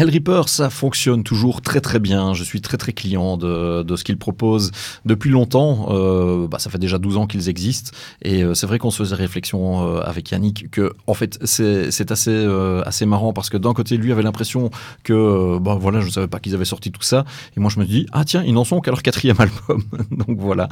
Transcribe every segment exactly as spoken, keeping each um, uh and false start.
Hellripper, ça fonctionne toujours très très bien. Je suis très très client de, de ce qu'ils proposent depuis longtemps. Euh, bah, ça fait déjà douze ans qu'ils existent. Et euh, c'est vrai qu'on se faisait réflexion euh, avec Yannick que, en fait, c'est, c'est assez, euh, assez marrant parce que d'un côté, lui avait l'impression que, euh, bah, voilà, je ne savais pas qu'ils avaient sorti tout ça. Et moi, je me dis, ah tiens, ils n'en sont qu'à leur quatrième album. Donc voilà.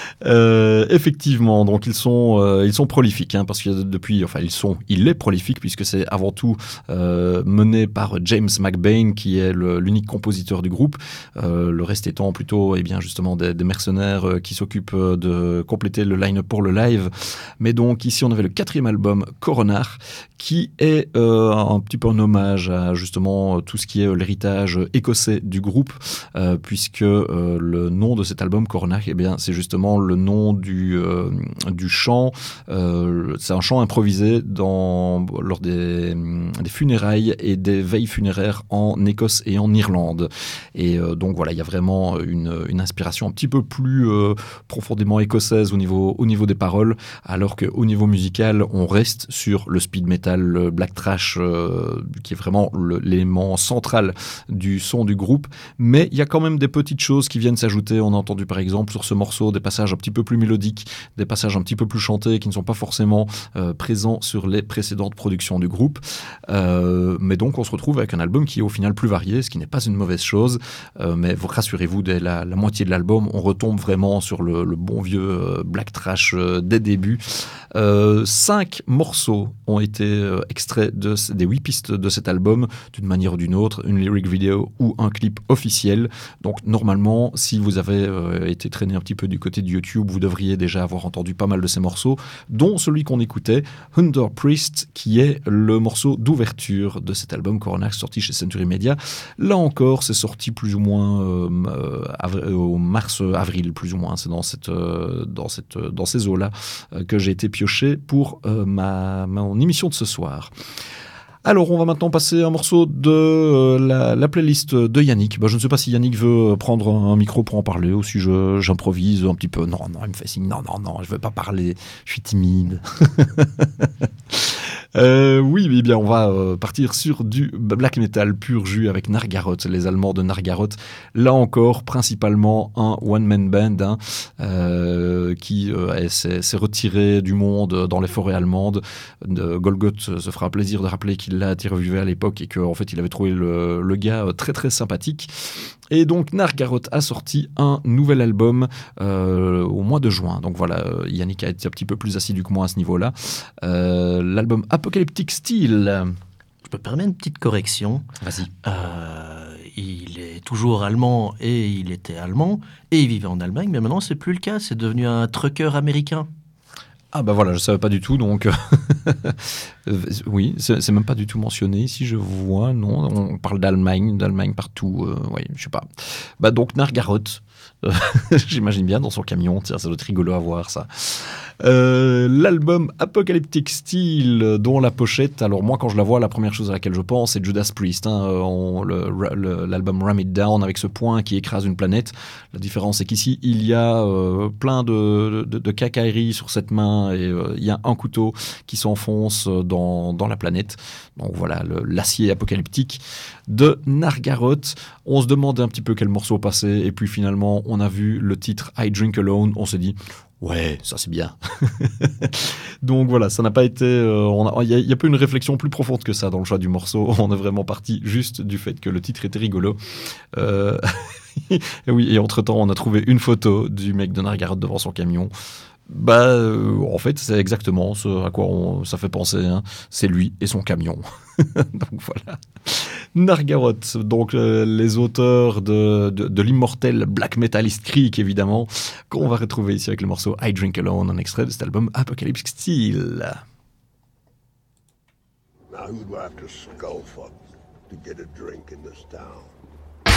Euh, effectivement, donc ils sont, euh, ils sont prolifiques, hein, parce que depuis, enfin, ils sont, il est prolifique puisque c'est avant tout euh, mené par James McBain, qui est le, l'unique compositeur du groupe. Euh, le reste étant plutôt, eh bien, justement, des, des mercenaires euh, qui s'occupent de compléter le line-up pour le live. Mais donc ici, on avait le quatrième album, Coronar, qui est euh, un petit peu un hommage à justement tout ce qui est l'héritage écossais du groupe, euh, puisque euh, le nom de cet album, Coronar, eh bien, c'est justement le nom du, euh, du chant. Euh, c'est un chant improvisé dans, lors des, des funérailles et des veilles funéraires en Écosse et en Irlande. Et euh, donc voilà, il y a vraiment une, une inspiration un petit peu plus euh, profondément écossaise au niveau, au niveau des paroles, alors qu'au niveau musical, on reste sur le speed metal, le black thrash, euh, qui est vraiment le, l'élément central du son du groupe. Mais il y a quand même des petites choses qui viennent s'ajouter. On a entendu par exemple sur ce morceau des passages un petit peu plus mélodiques, des passages un petit peu plus chantés qui ne sont pas forcément euh, présents sur les précédentes productions du groupe. Euh, mais donc on se retrouve avec un album qui est au final plus varié, ce qui n'est pas une mauvaise chose. Euh, mais rassurez-vous, dès la, la moitié de l'album, on retombe vraiment sur le, le bon vieux euh, black trash euh, des débuts. Euh, cinq morceaux ont été euh, extraits de, des huit pistes de cet album, d'une manière ou d'une autre, une lyric video ou un clip officiel. Donc normalement, si vous avez euh, été traîné un petit peu du côté de YouTube, vous devriez déjà avoir entendu pas mal de ces morceaux, dont celui qu'on écoutait, Hunter Priest, qui est le morceau d'ouverture de cet album Coronar, sorti chez Century Media. Là encore, c'est sorti plus ou moins euh, av- au mars-avril, plus ou moins. C'est dans, cette, euh, dans, cette, dans ces eaux-là euh, que j'ai été pioché pour euh, ma, ma, mon émission de ce soir. Alors, on va maintenant passer un morceau de euh, la, la playlist de Yannick. Bah, je ne sais pas si Yannick veut prendre un micro pour en parler ou si je, j'improvise un petit peu. Non, non, il me fait signe. Non, non, non, je ne veux pas parler. Je suis timide. Euh, oui, mais bien, on va euh, partir sur du black metal pur jus avec Nargaroth, les Allemands de Nargaroth. Là encore, principalement un one-man band hein, euh, qui euh, s'est, s'est retiré du monde dans les forêts allemandes. De, Golgoth se fera plaisir de rappeler qu'il l'a interviewé à l'époque et qu'en fait, il avait trouvé le, le gars très très sympathique. Et donc Nargaroth a sorti un nouvel album euh, au mois de juin. Donc voilà, Yannick a été un petit peu plus assidu que moi à ce niveau-là. Euh, l'album Apocalyptic Steel. Je peux permettre une petite correction. Vas-y. Euh, il est toujours allemand et il était allemand et il vivait en Allemagne, mais maintenant c'est plus le cas. C'est devenu un trucker américain. Ah bah voilà, je savais pas du tout, donc oui, c'est, c'est même pas du tout mentionné ici, je vois, non, on parle d'Allemagne, d'Allemagne partout, euh, oui, je sais pas. Bah donc Nargaroth, euh, j'imagine bien dans son camion, tiens, ça doit être rigolo à voir ça. Euh, l'album Apocalyptic Steel, dont la pochette, alors moi quand je la vois, la première chose à laquelle je pense, c'est Judas Priest, hein, on, le, le, l'album Ram It Down avec ce poing qui écrase une planète. La différence c'est qu'ici il y a euh, plein de, de, de cacailleries sur cette main et euh, il y a un couteau qui s'enfonce dans, dans la planète. Donc voilà, le, l'acier apocalyptique de Nargaroth. On se demandait un petit peu quel morceau passait et puis finalement on a vu le titre I Drink Alone, on s'est dit ouais, ça c'est bien. Donc voilà, ça n'a pas été... Il euh, n'y a, y a pas une réflexion plus profonde que ça dans le choix du morceau. On est vraiment parti juste du fait que le titre était rigolo. Euh... et oui, et entre-temps, on a trouvé une photo du mec de Nargaroth devant son camion. Bah, euh, en fait, c'est exactement ce à quoi on, ça fait penser. Hein. C'est lui et son camion. Donc voilà. Nargaroth, donc euh, les auteurs de, de, de l'immortel black metalist Creek, évidemment, qu'on va retrouver ici avec le morceau I Drink Alone, un extrait de cet album Apocalyptic Steel. Now who'd have to skull fuck to get a drink in this town?